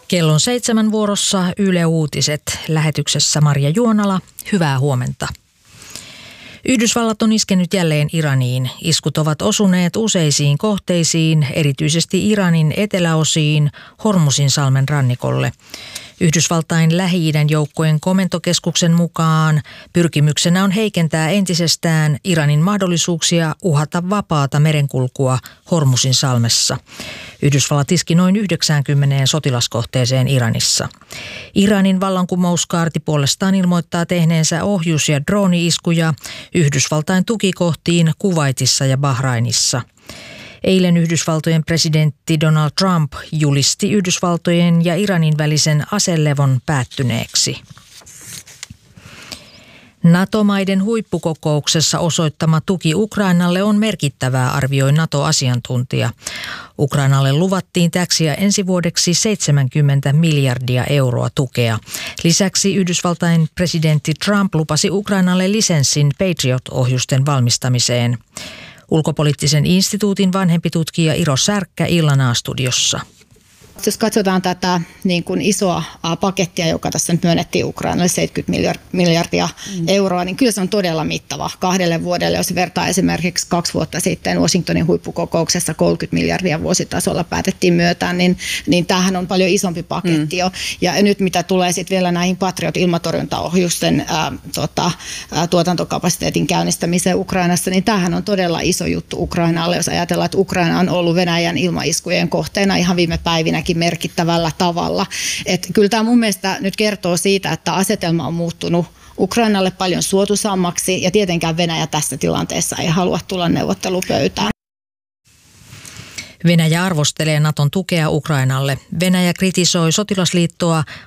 Kello on 7 vuorossa Yle Uutiset. Lähetyksessä Marja Juonala. Hyvää huomenta. Yhdysvallat on iskenyt jälleen Iraniin. Iskut ovat osuneet useisiin kohteisiin, erityisesti Iranin eteläosiin, Hormuzinsalmen rannikolle. Yhdysvaltain Lähi-idän joukkojen komentokeskuksen mukaan pyrkimyksenä on heikentää entisestään Iranin mahdollisuuksia uhata vapaata merenkulkua Hormuzinsalmessa. Yhdysvallat iski noin 90 sotilaskohteeseen Iranissa. Iranin vallankumouskaarti puolestaan ilmoittaa tehneensä ohjus- ja drooni-iskuja Yhdysvaltain tukikohtiin Kuwaitissa ja Bahrainissa. Eilen Yhdysvaltojen presidentti Donald Trump julisti Yhdysvaltojen ja Iranin välisen aselevon päättyneeksi. NATO-maiden huippukokouksessa osoittama tuki Ukrainalle on merkittävää, arvioi NATO-asiantuntija. Ukrainalle luvattiin täksi ja ensi vuodeksi 70 miljardia euroa tukea. Lisäksi Yhdysvaltain presidentti Trump lupasi Ukrainalle lisenssin Patriot-ohjusten valmistamiseen. Ulkopoliittisen instituutin vanhempi tutkija Iro Särkkä Illan A-studiossa. Jos katsotaan tätä niin kuin isoa pakettia, joka tässä nyt myönnettiin Ukrainalle 70 miljardia euroa, niin kyllä se on todella mittava 2 vuodelle. Jos vertaa esimerkiksi 2 vuotta sitten Washingtonin huippukokouksessa 30 miljardia vuositasolla päätettiin myöntää, niin tämähän on paljon isompi paketti jo. Ja nyt mitä tulee sitten vielä näihin Patriot-ilmatorjuntaohjusten tuotantokapasiteetin käynnistämiseen Ukrainassa, niin tämähän on todella iso juttu Ukrainalle, jos ajatellaan, että Ukraina on ollut Venäjän ilmaiskujen kohteena ihan viime päivinä merkittävällä tavalla. Että kyllä tämä mun mielestä nyt kertoo siitä, että asetelma on muuttunut Ukrainalle paljon suotuisammaksi ja tietenkään Venäjä tässä tilanteessa ei halua tulla neuvottelupöytään. Venäjä arvostelee Naton tukea Ukrainalle. Venäjä kritisoi sotilasliittoa